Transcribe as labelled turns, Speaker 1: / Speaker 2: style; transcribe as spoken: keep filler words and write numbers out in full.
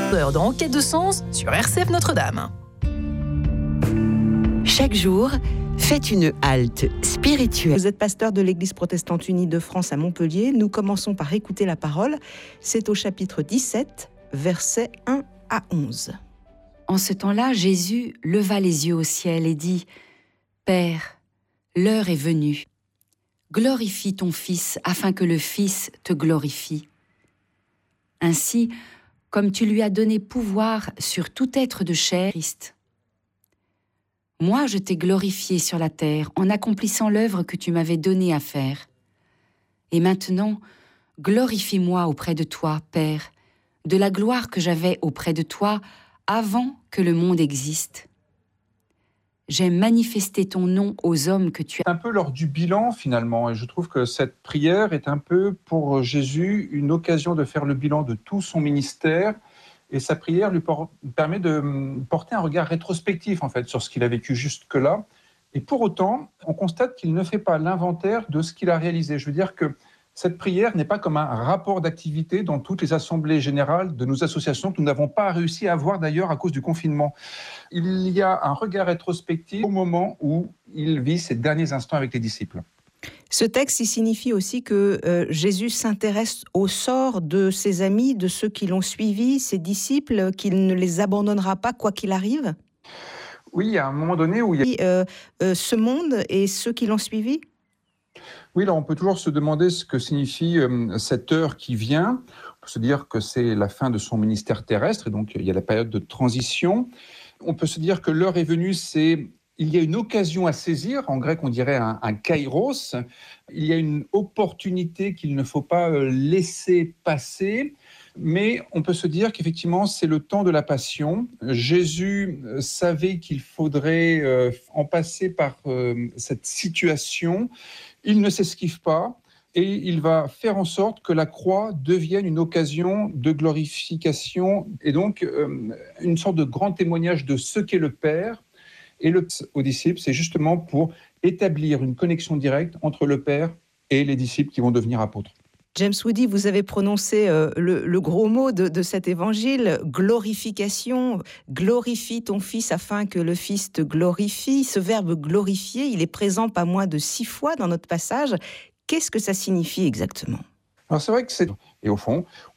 Speaker 1: Heure dans Enquête de sens sur R C F Notre-Dame.
Speaker 2: Chaque jour, faites une halte spirituelle.
Speaker 3: Vous êtes pasteur de l'Église protestante unie de France à Montpellier. Nous commençons par écouter la parole. C'est au chapitre dix-sept, versets un à onze.
Speaker 4: En ce temps-là, Jésus leva les yeux au ciel et dit : « Père, l'heure est venue. Glorifie ton Fils, afin que le Fils te glorifie. Ainsi, comme tu lui as donné pouvoir sur tout être de chair, Christ. Moi, je t'ai glorifié sur la terre en accomplissant l'œuvre que tu m'avais donnée à faire. Et maintenant, glorifie-moi auprès de toi, Père, de la gloire que j'avais auprès de toi avant que le monde existe. J'ai manifesté ton nom aux hommes que tu as... »
Speaker 5: Un peu lors du bilan, finalement, et je trouve que cette prière est un peu, pour Jésus, une occasion de faire le bilan de tout son ministère, et sa prière lui por- permet de porter un regard rétrospectif, en fait, sur ce qu'il a vécu jusque-là, et pour autant, on constate qu'il ne fait pas l'inventaire de ce qu'il a réalisé. Je veux dire que cette prière n'est pas comme un rapport d'activité dans toutes les assemblées générales de nos associations que nous n'avons pas réussi à avoir d'ailleurs à cause du confinement. Il y a un regard rétrospectif au moment où il vit ses derniers instants avec les disciples.
Speaker 3: Ce texte, il signifie aussi que euh, Jésus s'intéresse au sort de ses amis, de ceux qui l'ont suivi, ses disciples, qu'il ne les abandonnera pas quoi qu'il arrive.
Speaker 5: Oui, il y a un moment donné où il y a...
Speaker 3: Euh, euh, ce monde et ceux qui l'ont suivi.
Speaker 5: Oui, là, on peut toujours se demander ce que signifie euh, cette heure qui vient. On peut se dire que c'est la fin de son ministère terrestre, et donc il y a la période de transition. On peut se dire que l'heure est venue, c'est... Il y a une occasion à saisir, en grec on dirait un, un kairos. Il y a une opportunité qu'il ne faut pas laisser passer, mais on peut se dire qu'effectivement c'est le temps de la passion. Jésus savait qu'il faudrait euh, en passer par euh, cette situation. Il ne s'esquive pas et il va faire en sorte que la croix devienne une occasion de glorification et donc euh, une sorte de grand témoignage de ce qu'est le Père. Et le aux disciples, c'est justement pour établir une connexion directe entre le Père et les disciples qui vont devenir apôtres.
Speaker 3: James Woody, vous avez prononcé euh, le, le gros mot de, de cet évangile, glorification. Glorifie ton Fils afin que le Fils te glorifie. Ce verbe glorifier, il est présent pas moins de six fois dans notre passage. Qu'est-ce que ça signifie exactement ?
Speaker 5: Alors c'est vrai que c'est... Et au fond,